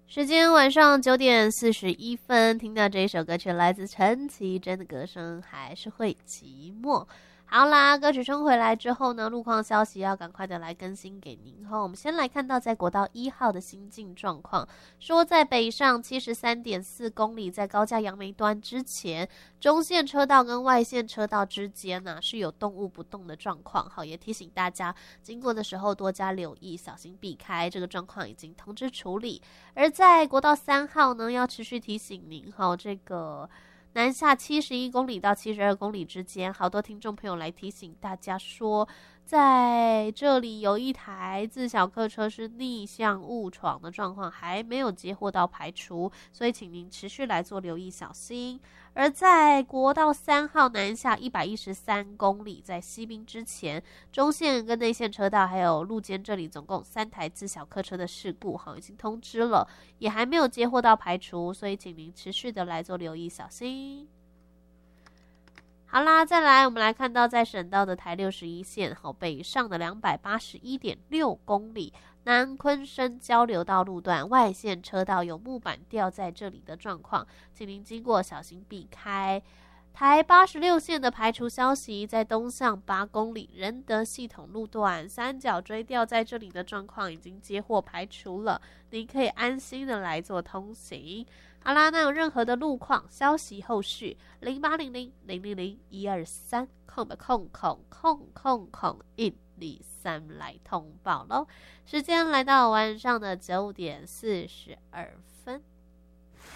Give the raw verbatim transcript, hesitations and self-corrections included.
时间晚上九点四十一分，听到这一首歌曲来自陈绮贞的歌声，还是会寂寞。好啦，歌曲冲回来之后呢，路况消息要赶快的来更新给您哈。我们先来看到在国道一号的行进状况，说在北上七十三点四公里，在高架杨梅端之前，中线车道跟外线车道之间呢、啊、是有动物不动的状况，好，也提醒大家经过的时候多加留意，小心避开。这个状况已经通知处理。而在国道三号呢，要持续提醒您哈，这个南下七十一公里到七十二公里之间，好多听众朋友来提醒大家说，在这里有一台自小客车是逆向误闯的状况，还没有接获到排除，所以请您持续来做留意，小心。而在国道三号南下一百一十三公里，在西滨之前，中线跟内线车道还有路肩这里总共三台自小客车的事故，好，已经通知了，也还没有接获到排除，所以请您持续的来做留意，小心。好啦，再来我们来看到在省道的台六十一线，好，北上的两百八十一点六公里，南昆生交流道路段外线车道有木板吊在这里的状况，请您经过小心避开。台八十六线的排除消息，在东向八公里仁德系统路段三角锥吊在这里的状况已经接获排除了，您可以安心的来做通行。好啦，那有任何的路况消息后续零八零零零零零一二三空的空空空空空一二三来通报咯。时间来到晚上的九点四十二分。